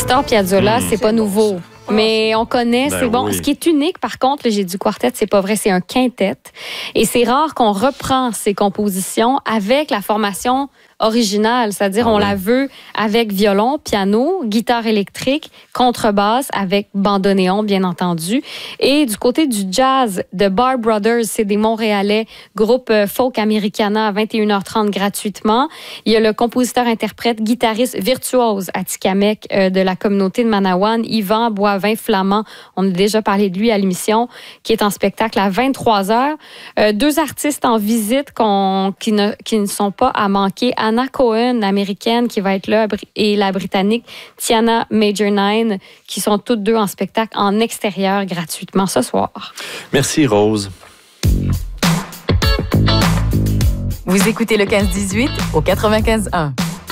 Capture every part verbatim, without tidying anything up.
Astor Piazzolla, Mmh. c'est pas nouveau. Mais on connaît, Ben c'est bon. oui. Ce qui est unique, par contre, là, j'ai dit quartet, c'est pas vrai, c'est un quintet. Et c'est rare qu'on reprend ces compositions avec la formation originale, c'est-à-dire Ah on oui. la veut avec violon, piano, guitare électrique, contrebasse avec bandoneon, bien entendu. Et du côté du jazz, de Bar Brothers, c'est des Montréalais, groupe euh, folk americana à vingt et une heures trente gratuitement. Il y a le compositeur-interprète, guitariste virtuose Atikamekw euh, de la communauté de Manawan, Yvan Boivin-Flamand. On a déjà parlé de lui à l'émission, qui est en spectacle à vingt-trois heures. Euh, deux artistes en visite qu'on, qui, ne, qui ne sont pas à manquer. Anna Cohen, l'américaine, qui va être là, et la britannique Tiana Major-Nine, qui sont toutes deux en spectacle en extérieur gratuitement ce soir. Merci, Rose. Vous écoutez le quinze dix-huit au quatre-vingt-quinze un.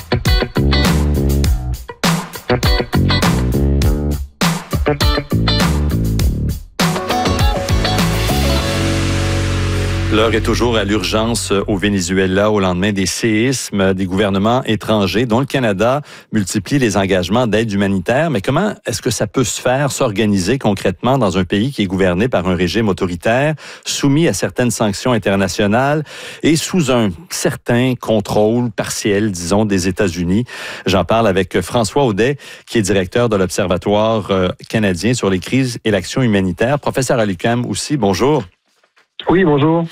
L'heure est toujours à l'urgence au Venezuela au lendemain des séismes des gouvernements étrangers, dont le Canada multiplie les engagements d'aide humanitaire. Mais comment est-ce que ça peut se faire, s'organiser concrètement dans un pays qui est gouverné par un régime autoritaire, soumis à certaines sanctions internationales et sous un certain contrôle partiel, disons, des États-Unis? J'en parle avec François Audet, qui est directeur de l'Observatoire canadien sur les crises et l'action humanitaire. Professeur à l'U Q A M aussi, bonjour. Oui, bonjour.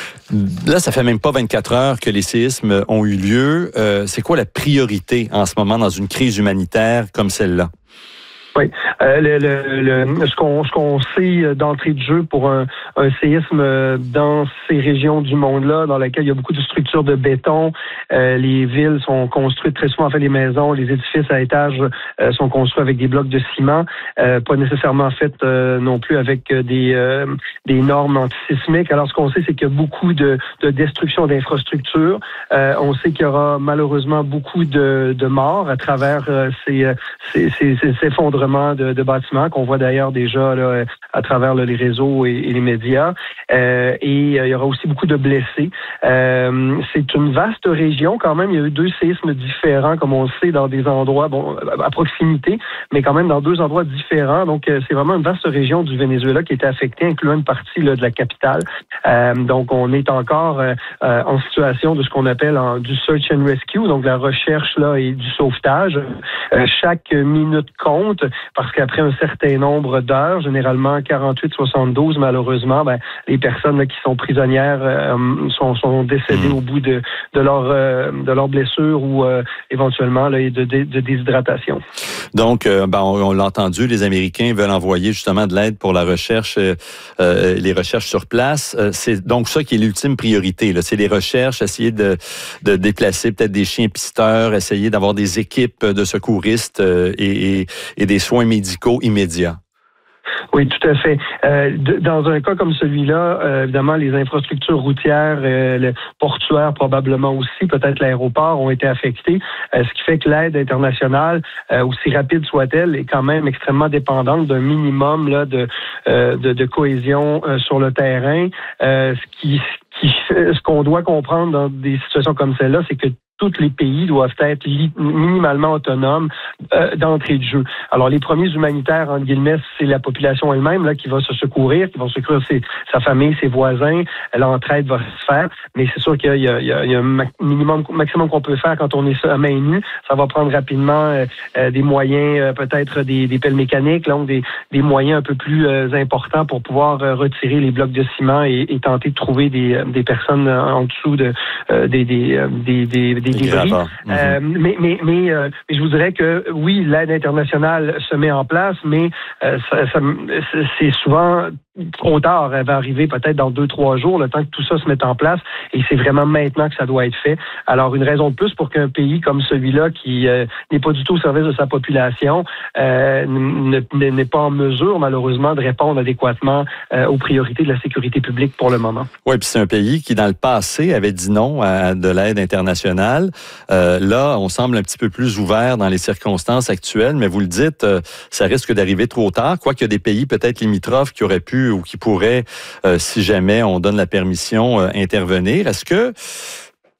Là, ça fait même pas vingt-quatre heures que les séismes ont eu lieu. Euh, c'est quoi la priorité en ce moment dans une crise humanitaire comme celle-là? Oui, euh, le, le, le, ce qu'on ce qu'on sait d'entrée de jeu pour un, un séisme dans ces régions du monde-là, dans lesquelles il y a beaucoup de structures de béton, euh, les villes sont construites très souvent, en fait, les maisons, les édifices à étages euh, sont construits avec des blocs de ciment, euh, pas nécessairement faits euh, non plus avec des euh, des normes antisismiques. Alors, ce qu'on sait, c'est qu'il y a beaucoup de, de destruction d'infrastructures. Euh, on sait qu'il y aura malheureusement beaucoup de, de morts à travers euh, ces, ces, ces, ces effondrements De, de bâtiments qu'on voit d'ailleurs déjà là, à travers là, les réseaux et, et les médias. Euh, et euh, il y aura aussi beaucoup de blessés. Euh, c'est une vaste région quand même. Il y a eu deux séismes différents, comme on le sait, dans des endroits bon, à proximité, mais quand même dans deux endroits différents. Donc, euh, c'est vraiment une vaste région du Venezuela qui était affectée, incluant une partie là, de la capitale. Euh, donc, on est encore euh, euh, en situation de ce qu'on appelle en, du search and rescue, donc la recherche là et du sauvetage. Euh, chaque minute compte, parce qu'après un certain nombre d'heures, généralement quarante-huit à soixante-douze, malheureusement, ben, les personnes là, qui sont prisonnières euh, sont, sont décédées mmh. au bout de, de, leur, euh, de leur blessure ou euh, éventuellement là, de, de, de déshydratation. Donc, euh, ben, on, on l'a entendu, les Américains veulent envoyer justement de l'aide pour la recherche, euh, euh, les recherches sur place. Euh, c'est donc ça qui est l'ultime priorité. Là. C'est les recherches, essayer de, de déplacer peut-être des chiens pisteurs, essayer d'avoir des équipes de secouristes euh, et, et, et des soins médicaux immédiats. Oui, tout à fait. Euh, de, dans un cas comme celui-là, euh, évidemment, les infrastructures routières, euh, le portuaire probablement aussi, peut-être l'aéroport ont été affectés, euh, ce qui fait que l'aide internationale, euh, aussi rapide soit-elle, est quand même extrêmement dépendante d'un minimum là de, euh, de, de cohésion euh, sur le terrain. Euh, ce qui, qui, ce qu'on doit comprendre dans des situations comme celle-là, c'est que tous les pays doivent être li- minimalement autonomes euh, d'entrée de jeu. Alors, les premiers humanitaires, entre guillemets, c'est la population elle-même là qui va se secourir, qui va secourir ses, sa famille, ses voisins. L'entraide va se faire, mais c'est sûr qu'il y a, il y a, il y a un minimum, maximum qu'on peut faire quand on est à main nue. Ça va prendre rapidement euh, euh, des moyens, euh, peut-être des, des pelles mécaniques, donc des, des moyens un peu plus euh, importants pour pouvoir euh, retirer les blocs de ciment et, et tenter de trouver des, des personnes en dessous de euh, des, des, des, des des débris. Mm-hmm. Euh, mais mais mais, euh, mais je vous dirais que oui, l'aide internationale se met en place, mais euh, ça, ça, c'est souvent trop tard. Elle va arriver peut-être dans deux, trois jours, le temps que tout ça se mette en place. Et c'est vraiment maintenant que ça doit être fait. Alors, une raison de plus pour qu'un pays comme celui-là, qui euh, n'est pas du tout au service de sa population, euh, ne, n'est pas en mesure, malheureusement, de répondre adéquatement euh, aux priorités de la sécurité publique pour le moment. Oui, puis c'est un pays qui, dans le passé, avait dit non à de l'aide internationale. Euh, là, on semble un petit peu plus ouvert dans les circonstances actuelles, mais vous le dites, euh, ça risque d'arriver trop tard, quoique il y a des pays peut-être limitrophes qui auraient pu ou qui pourraient, euh, si jamais on donne la permission, euh, intervenir. Est-ce que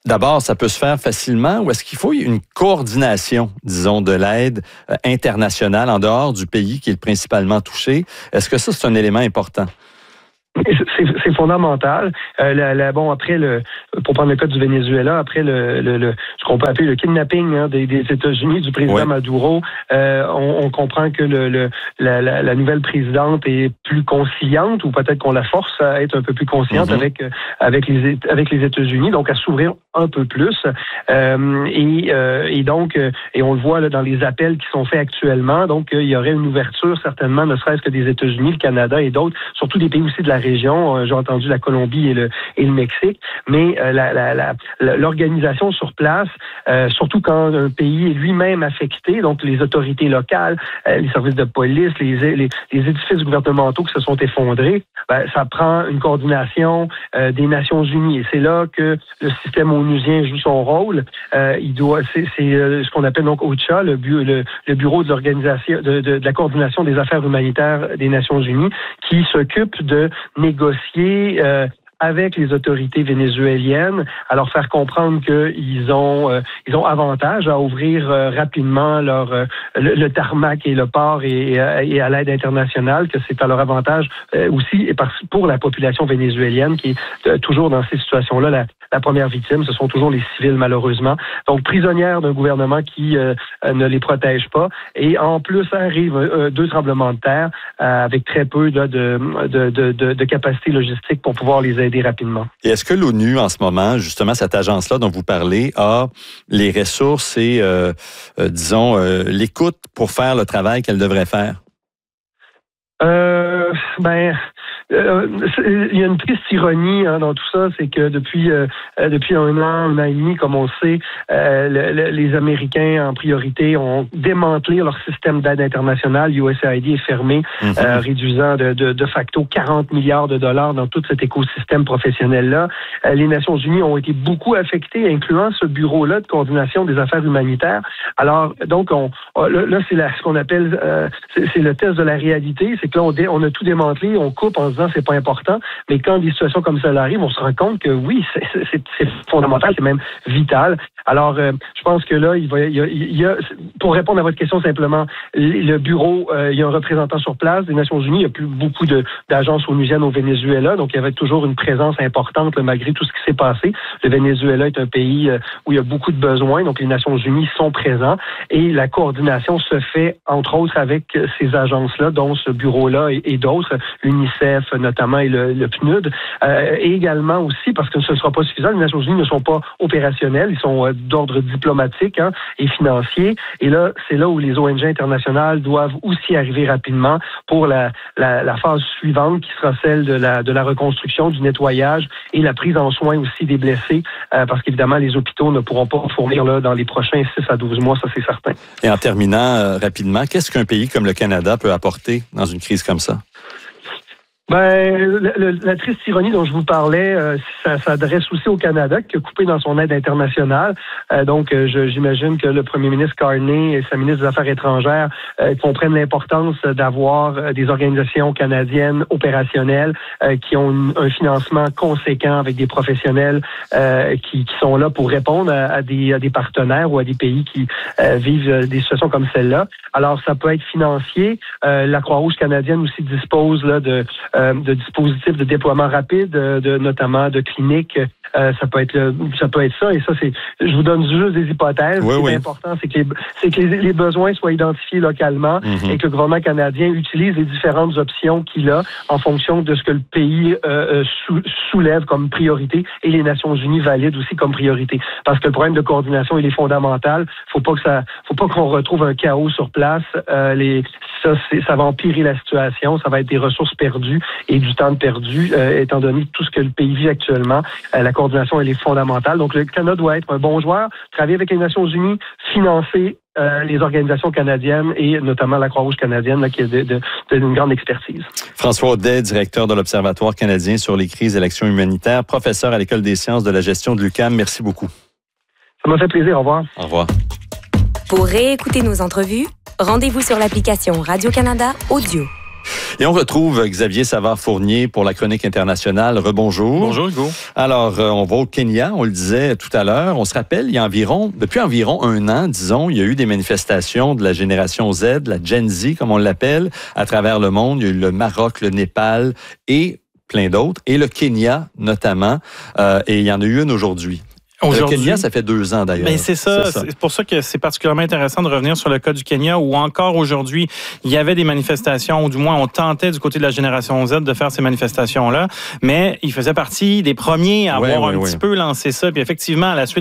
D'abord, ça peut se faire facilement ou est-ce qu'il faut une coordination, disons, de l'aide euh, internationale en dehors du pays qui est principalement touché? Est-ce que ça, c'est un élément important? C'est, c'est fondamental. Euh, la, la, bon, après le, pour prendre le cas du Venezuela, après le, le, le ce qu'on peut appeler le kidnapping hein, des, des États-Unis du président ouais. Maduro, euh, on, on comprend que le, le la, la, la nouvelle présidente est plus conciliante, ou peut-être qu'on la force à être un peu plus conciliante mm-hmm. avec avec les avec les États-Unis, donc à s'ouvrir un peu plus. Euh, et, euh, et donc, et on le voit là, dans les appels qui sont faits actuellement. Donc, il y aurait une ouverture certainement, ne serait-ce que des États-Unis, le Canada et d'autres, surtout des pays aussi de la région. J'ai entendu la Colombie et le, et le Mexique. Mais euh, la, la, la, l'organisation sur place, euh, surtout quand un pays est lui-même affecté, donc les autorités locales, euh, les services de police, les, les, les édifices gouvernementaux qui se sont effondrés, ben, ça prend une coordination euh, des Nations Unies. Et c'est là que le système onusien joue son rôle. Euh, il doit, c'est, c'est euh, ce qu'on appelle donc OCHA, le, bu, le, le bureau de l'organisation de, de, de la coordination des affaires humanitaires des Nations Unies, qui s'occupe de négocier euh, avec les autorités vénézuéliennes, à leur faire comprendre qu'ils ont euh, ils ont avantage à ouvrir euh, rapidement leur euh, le, le tarmac et le port et, et, et à l'aide internationale, que c'est à leur avantage euh, aussi et par, pour la population vénézuélienne qui est euh, toujours dans ces situations-là la, la première victime, ce sont toujours les civils malheureusement. Donc prisonnières d'un gouvernement qui euh, ne les protège pas et en plus arrivent euh, deux tremblements de terre euh, avec très peu là, de, de, de, de, de capacité logistique pour pouvoir les aider rapidement. Et est-ce que l'ONU, en ce moment, justement, cette agence-là dont vous parlez, a les ressources et, euh, euh, disons, euh, l'écoute pour faire le travail qu'elle devrait faire? Euh, ben, euh, il y a une triste ironie hein, dans tout ça, c'est que depuis euh, depuis un an, un an et demi, comme on le sait, euh, le, le, les Américains en priorité ont démantelé leur système d'aide internationale. U S A I D est fermé, mm-hmm. euh, réduisant de, de, de facto quarante milliards de dollars dans tout cet écosystème professionnel-là. Euh, les Nations Unies ont été beaucoup affectées, incluant ce bureau-là de coordination des affaires humanitaires. Alors, donc, on, là, là c'est la, ce qu'on appelle, euh, c'est, c'est le test de la réalité. C'est que là, on, dé, on a tout démantelé, on coupe en disant c'est pas important, mais quand des situations comme ça arrivent, on se rend compte que oui, c'est, c'est, c'est fondamental, c'est même vital. Alors, euh, je pense que là, il, va, il, y a, il y a, pour répondre à votre question simplement, le bureau, euh, il y a un représentant sur place des Nations Unies, il n'y a plus beaucoup de, d'agences onusiennes au Venezuela, donc il y avait toujours une présence importante là, malgré tout ce qui s'est passé. Le Venezuela est un pays euh, où il y a beaucoup de besoins, donc les Nations Unies sont présents et la coordination se fait entre autres avec ces agences-là, dont ce bureau-là et, et d'autres, l'UNICEF notamment et le, le P N U D, euh, et également aussi, parce que ce ne sera pas suffisant, les Nations Unies ne sont pas opérationnelles, ils sont euh, d'ordre diplomatique hein, et financier, et là, c'est là où les O N G internationales doivent aussi arriver rapidement pour la, la, la phase suivante, qui sera celle de la, de la reconstruction, du nettoyage et la prise en soin aussi des blessés, euh, parce qu'évidemment, les hôpitaux ne pourront pas fournir là, dans les prochains six à douze mois, ça c'est certain. Et en terminant euh, rapidement, qu'est-ce qu'un pays comme le Canada peut apporter dans une crise comme ça? Ben, le, le, la triste ironie dont je vous parlais, euh, ça s'adresse aussi au Canada, qui a coupé dans son aide internationale. Euh, donc, euh, je, j'imagine que le premier ministre Carney et sa ministre des Affaires étrangères euh, comprennent l'importance d'avoir euh, des organisations canadiennes opérationnelles euh, qui ont une, un financement conséquent avec des professionnels euh, qui, qui sont là pour répondre à, à, des, à des partenaires ou à des pays qui euh, vivent des situations comme celle-là. Alors, ça peut être financier. Euh, la Croix-Rouge canadienne aussi dispose là de Euh, de dispositifs de déploiement rapide, de, de notamment de cliniques. Euh, ça peut être le, ça peut être ça, et ça, c'est, je vous donne juste des hypothèses. Oui, Ce qui oui. est important, c'est que, les, c'est que les, les besoins soient identifiés localement mm-hmm. et que le gouvernement canadien utilise les différentes options qu'il a en fonction de ce que le pays euh, sou, soulève comme priorité et les Nations Unies valident aussi comme priorité. Parce que le problème de coordination, il est fondamental. Faut pas que ça, faut pas qu'on retrouve un chaos sur place. Euh, les, ça, c'est, ça va empirer la situation. Ça va être des ressources perdues et du temps perdu, euh, étant donné tout ce que le pays vit actuellement. Euh, la coordination, elle est fondamentale. Donc, le Canada doit être un bon joueur, travailler avec les Nations Unies, financer euh, les organisations canadiennes et notamment la Croix-Rouge canadienne, là, qui a de, de, de, d'une grande expertise. François Audet, directeur de l'Observatoire canadien sur les crises et l'action humanitaire, professeur à l'École des sciences de la gestion de l'U Q A M. Merci beaucoup. Ça m'a fait plaisir. Au revoir. Au revoir. Pour réécouter nos entrevues, rendez-vous sur l'application Radio-Canada Audio. Et on retrouve Xavier Savard-Fournier pour la chronique internationale. Rebonjour. Bonjour, Hugo. Alors, euh, on va au Kenya, on le disait tout à l'heure. On se rappelle, il y a environ, depuis environ un an, disons, il y a eu des manifestations de la génération Z, la Gen Z, comme on l'appelle, à travers le monde. Il y a eu le Maroc, le Népal et plein d'autres, et le Kenya notamment. Euh, et il y en a eu une aujourd'hui. Le Kenya, ça fait deux ans d'ailleurs. Mais c'est ça, c'est ça. C'est pour ça que c'est particulièrement intéressant de revenir sur le cas du Kenya où encore aujourd'hui, il y avait des manifestations, ou du moins on tentait du côté de la génération Z de faire ces manifestations-là, mais il faisait partie des premiers à ouais, avoir ouais, un ouais. petit peu lancé ça. Puis effectivement, à la suite